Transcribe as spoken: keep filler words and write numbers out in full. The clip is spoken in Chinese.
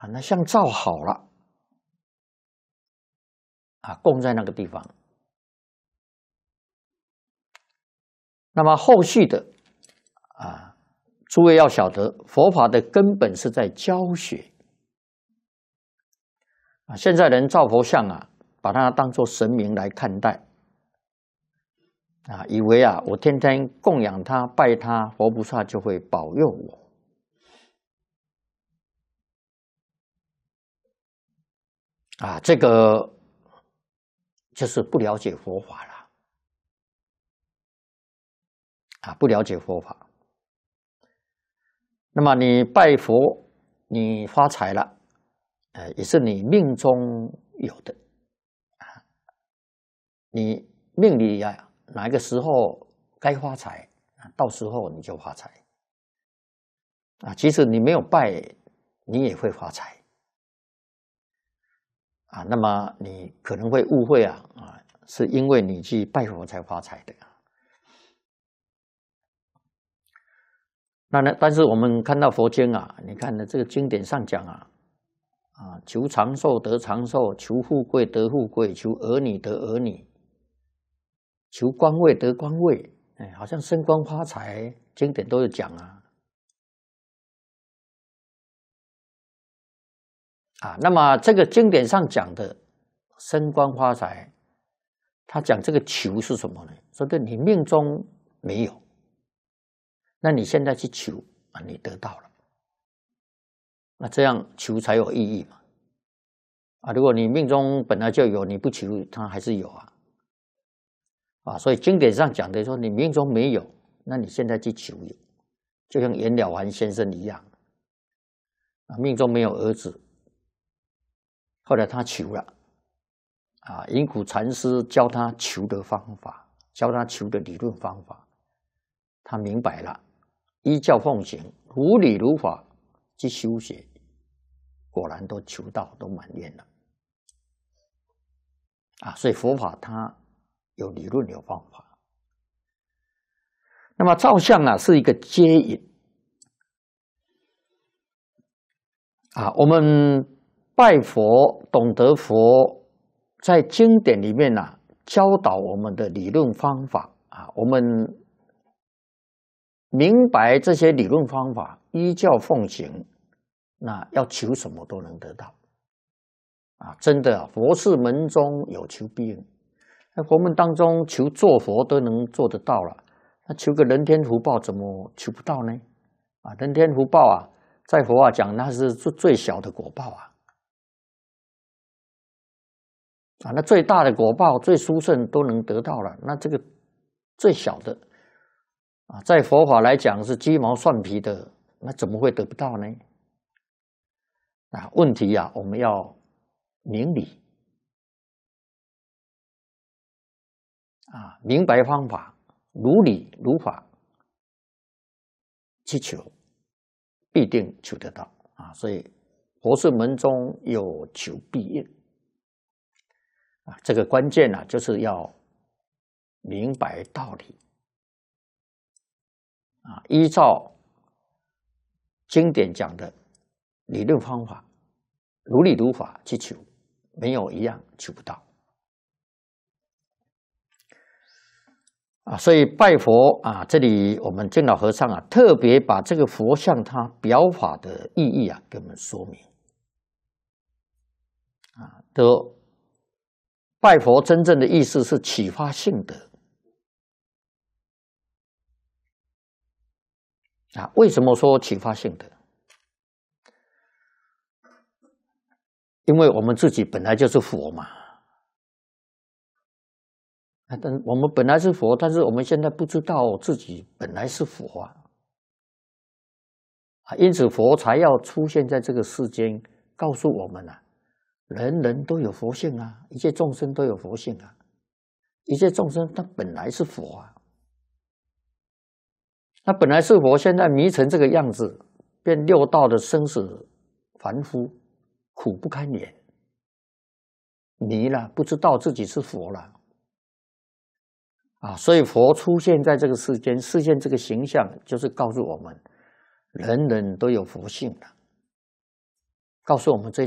啊，那像造好了啊，供在那个地方。那么后续的啊，诸位要晓得，佛法的根本是在教学啊。现在人造佛像啊，把它当作神明来看待啊，以为啊，我天天供养他、拜他，佛菩萨就会保佑我。啊，这个就是不了解佛法了啊，不了解佛法。那么你拜佛，你发财了，呃，也是你命中有的啊。你命里啊，哪一个时候该发财啊，到时候你就发财啊。即使你没有拜，你也会发财。啊，那么你可能会误会啊啊，是因为你去拜佛才发财的。那呢，但是我们看到佛经啊，你看呢，这个经典上讲啊，啊，求长寿得长寿，求富贵得富贵，求儿女得儿女，求官位得官位，哎，好像升官发财，经典都有讲啊。啊，那么这个经典上讲的升官发财，他讲这个求是什么呢？说的你命中没有，那你现在去求啊，你得到了，那这样求才有意义嘛？啊，如果你命中本来就有，你不求，它还是有啊。啊，所以经典上讲的说，你命中没有，那你现在去求有，就像袁了凡先生一样，啊，命中没有儿子。后来他求了，啊，隐苦禅师教他求的方法，教他求的理论方法，他明白了，依教奉行，如理如法去修学，果然都求到，都满愿了。啊，所以佛法它有理论有方法。那么造像啊，是一个接引啊，我们拜佛，懂得佛在经典里面啊教导我们的理论方法啊，我们明白这些理论方法，依教奉行，那要求什么都能得到啊！真的啊，佛事门中有求必应，在佛门当中求做佛都能做得到了，那求个人天福报怎么求不到呢？啊，人天福报啊，在佛法讲那是最小的果报啊。啊，那最大的果报、最殊胜都能得到了，那这个最小的啊，在佛法来讲是鸡毛蒜皮的，那怎么会得不到呢？啊，问题啊，我们要明理啊，明白方法，如理如法去求，必定求得到啊。所以佛事门中有求必应。啊，这个关键呢、啊，就是要明白道理啊，依照经典讲的理论方法，如理如法去求，没有一样求不到啊。所以拜佛啊，这里我们净老和尚啊，特别把这个佛像它表法的意义啊，给我们说明啊，都。拜佛真正的意思是启发性德啊。为什么说启发性德？因为我们自己本来就是佛嘛。但我们本来是佛，但是我们现在不知道自己本来是佛啊。啊，因此佛才要出现在这个世间，告诉我们啊。人人都有佛性啊，一切众生都有佛性啊，一切众生他本来是佛啊，他本来是佛，现在迷成这个样子，变六道的生死凡夫，苦不堪言，迷了，不知道自己是佛了啊，所以佛出现在这个世间，示现这个形象，就是告诉我们，人人都有佛性的。 告诉我们这。